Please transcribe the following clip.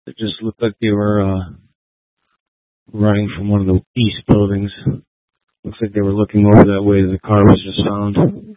It just looked like they were running from one of the east buildings. Looks like they were looking over that way that the car was just found.